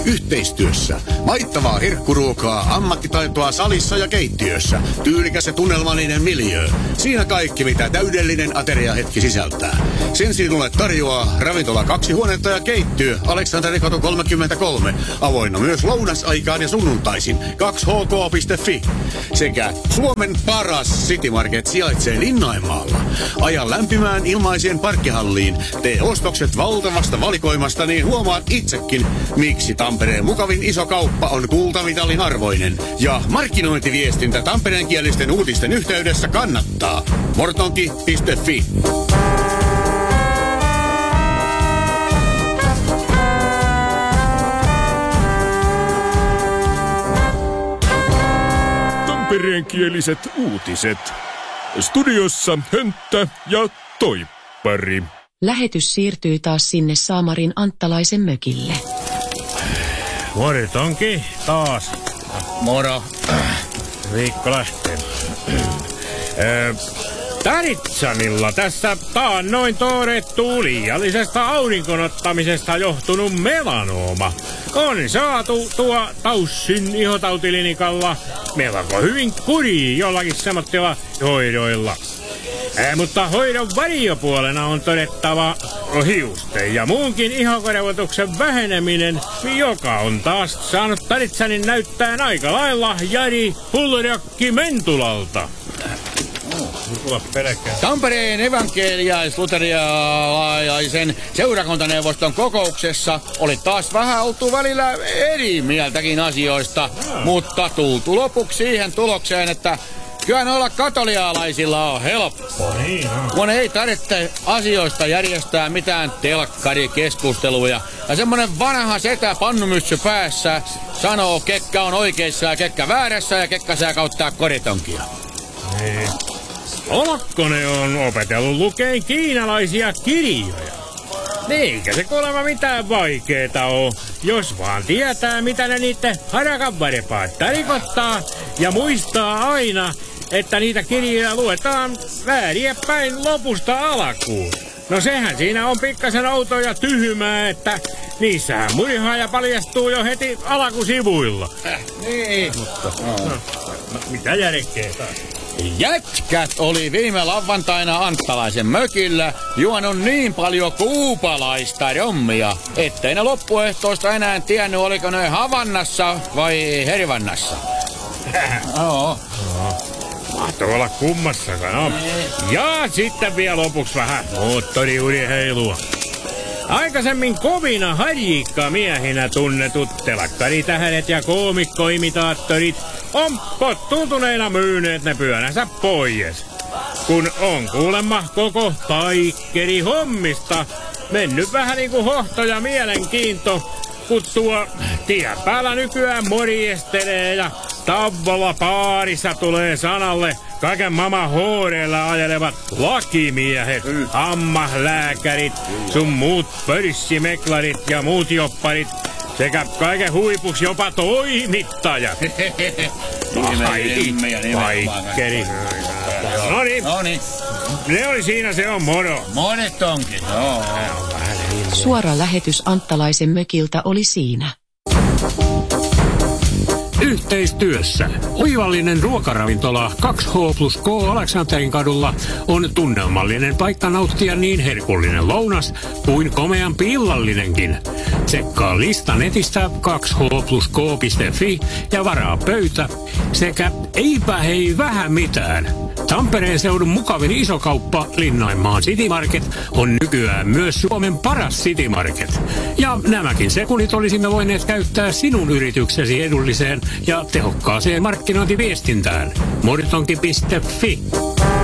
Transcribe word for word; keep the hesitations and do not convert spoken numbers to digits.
Yhteistyössä. Maittavaa herkkuruokaa, ammattitaitoa salissa ja keittiössä. Tyylikäs ja tunnelmallinen miljöö. Siinä kaikki, mitä täydellinen ateriahetki sisältää. Sen sinulle tarjoaa ravintola kaksi huonetta ja keittiö Aleksanterikatu kolmekymmentäkolme. Avoinna myös lounasaikaan ja sunnuntaisin kaksi h k piste f i. Sekä Suomen paras City Market sijaitsee Linnainmaalla. Aja lämpimään ilmaiseen parkkihalliin. Tee ostokset valtavasta valikoimasta, niin huomaat itsekin, miksi Tampereen mukavin iso kauppa on kultamitalin arvoinen. Ja markkinointiviestintä tampereenkielisten uutisten yhteydessä kannattaa. mortonki piste f i. Tampereenkieliset uutiset. Studiossa Hönttä ja Toippari. Lähetys siirtyy taas sinne Saamarin Anttalaisen mökille. Mortonki taas. Moro. Viikko lähtee. Taritsanilla tässä taannoin todettu liiallisesta aurinkonottamisesta johtunut melanooma on saatu tuo Taussin ihotautiklinikalla melko hyvin kuriin jollakin semmoisilla hoidoilla. Ää, mutta hoidon varjopuolena on todettava hiusten ja muunkin ihokarvoituksen väheneminen, joka on taas saanut Taritsanin näyttää aika lailla Jari Pullerjakki Mentulalta. Tampereen evankeliais-luterialaisen seurakuntaneuvoston kokouksessa oli taas vähän oltu välillä eri mieltäkin asioista, mutta tultu lopuksi siihen tulokseen, että kyllä noilla katolialaisilla on helppo. Kun ei tarvitse asioista järjestää mitään telkkarikeskusteluja. Ja semmonen vanha setä pannumyssy päässä sanoo, kekkä on oikeissa ja kekkä väärässä ja kekkä saa kauttaa koritonkia. Niin. Olakkonen on opetellut lukeen kiinalaisia kirjoja. Eikä se kuulemma mitään vaikeeta oo, jos vaan tietää, mitä ne niitten harakan varepaat tarkoittaa ja muistaa aina, että niitä kirjoja luetaan vääriä päin lopusta alkuun. No sehän siinä on pikkasen outoa ja tyhmää, että niissähän murhaaja paljastuu jo heti alkusivuilla. Äh, niin. Mutta, no. No, no, mitä järkeä taas? Jätkät oli viime lauantaina Anttalaisen mökillä juonut niin paljon kuupalaista rommia, ettei ne loppuehtoosta enää tiennyt, oliko ne Havannassa vai Herivannassa. Joo. Mahtoi olla kummassakaan, no. Ja sitten vielä lopuksi vähän moottoriurheilua. Aikaisemmin kovina harjikkamiehinä tunnetut telkkaritähdet ja koomikkoimitaattorit on pottuutuneina myyneet ne pyönänsä pois. Kun on kuulemma koko paikkeri hommista mennyt vähän niinku hohto ja mielenkiinto, kun tuo tien päällä nykyään morjestelee ja Tavvola paarissa tulee sanalle kaiken maailman hooreilla ajelevat lakimiehet, hammaslääkärit, sun muut pörssimeklarit ja muut jopparit sekä kaiken huipuksi jopa toimittajat. Ai, paikkeri. Noniin. Noniin. Ne oli siinä, se on moro. Monet onkin, joo. Suora lähetys Anttalaisen mökiltä oli siinä. Yhteistyössä. Oivallinen ruokaravintola kaksi H plus K Aleksanterin kadulla on tunnelmallinen paikka nauttia niin herkullinen lounas kuin komeampi illallinenkin. Tsekkaa lista netistä kaksi H plus K piste f i ja varaa pöytä sekä eipä hei vähän mitään. Tampereen seudun mukavin isokauppa Linnainmaan City Market on nykyään myös Suomen paras City Market. Ja nämäkin sekunnit olisimme voineet käyttää sinun yrityksesi edulliseen ja tehokkaaseen markkinointiviestintään. mortonki piste f i